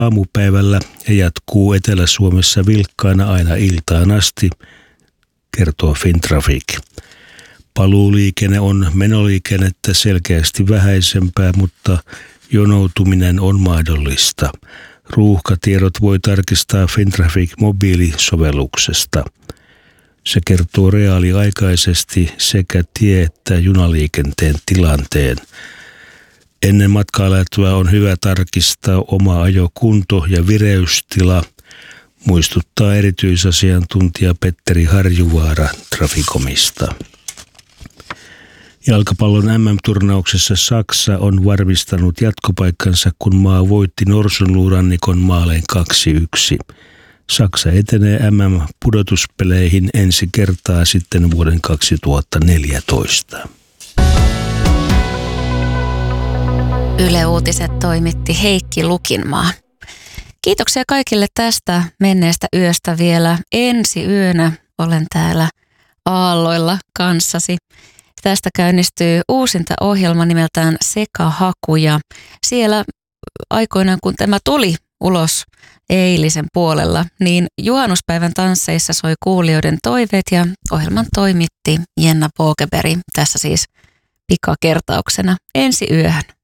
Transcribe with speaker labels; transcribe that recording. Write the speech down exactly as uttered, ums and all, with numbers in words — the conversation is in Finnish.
Speaker 1: aamupäivällä ja jatkuu Etelä-Suomessa vilkkaana aina iltaan asti, kertoo Fintraffic. Paluuliikenne on menoliikennettä selkeästi vähäisempää, mutta jonoutuminen on mahdollista. Ruuhkatiedot voi tarkistaa Fintraffic mobiilisovelluksesta. Se kertoo reaaliaikaisesti sekä tie- että junaliikenteen tilanteen. Ennen matkaa-lähtöä on hyvä tarkistaa oma ajokunto ja vireystila, muistuttaa erityisasiantuntija Petteri Harjuvaara Traficomista. Jalkapallon M M-turnauksessa Saksa on varmistanut jatkopaikkansa, kun maa voitti Norsunluurannikon maalein kaksi yksi. Saksa etenee M M-pudotuspeleihin ensi kertaa sitten vuoden kaksituhattaneljätoista.
Speaker 2: Yle Uutiset toimitti Heikki Lukinmaa. Kiitoksia kaikille tästä menneestä yöstä vielä. Ensi yönä olen täällä aalloilla kanssasi. Tästä käynnistyy uusinta ohjelma nimeltään Sekahaku ja siellä aikoinaan kun tämä tuli ulos eilisen puolella, niin juhannuspäivän tansseissa soi kuulijoiden toiveet ja ohjelman toimitti Jenna Pågeberg. Tässä siis pikakertauksena ensi yöhön.